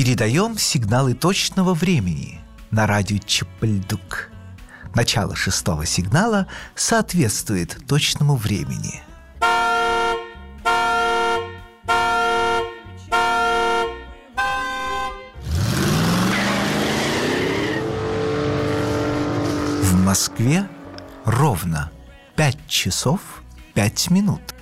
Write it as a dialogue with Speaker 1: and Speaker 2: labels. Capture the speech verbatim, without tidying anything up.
Speaker 1: Передаем сигналы точного времени на радио Чапальдук. Начало шестого сигнала соответствует точному времени. В Москве ровно пять часов пять минут.